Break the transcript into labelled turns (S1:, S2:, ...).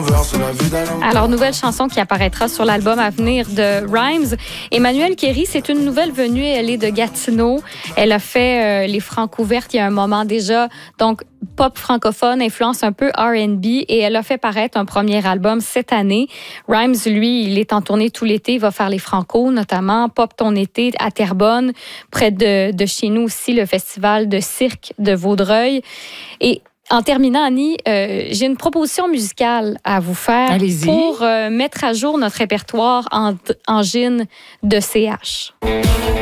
S1: Alors, nouvelle chanson qui apparaîtra sur l'album à venir de Rhymes. Emmanuelle Kéry, c'est une nouvelle venue. Elle est de Gatineau. Elle a fait les Francouvertes il y a un moment déjà. Donc, pop francophone, influence un peu R&B. Et elle a fait paraître un premier album cette année. Rhymes, lui, il est en tournée tout l'été. Il va faire les Franco, notamment Pop ton été à Terrebonne. Près de chez nous aussi, le festival de cirque de Vaudreuil. Et en terminant, Annie, j'ai une proposition musicale à vous faire.
S2: Allez-y.
S1: Pour mettre à jour notre répertoire en gin de CH.